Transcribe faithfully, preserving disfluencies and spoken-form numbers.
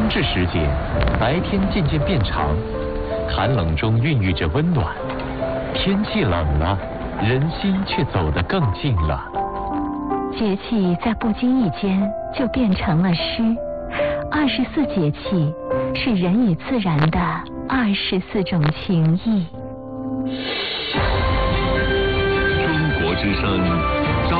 至时节，白天渐渐变长，寒冷中孕育着温暖。天气冷了，人心却走得更近了。 节气在不经意间就变成了诗。二十四节气是人与自然的二十四种情谊。 中国之声